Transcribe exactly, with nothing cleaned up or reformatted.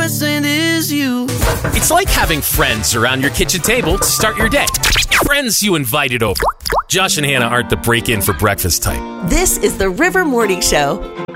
And is you. It's like having friends around your kitchen table to start your day. Friends you invited over. Josh and Hannah aren't the break-in for breakfast type. This is the River Morning Show.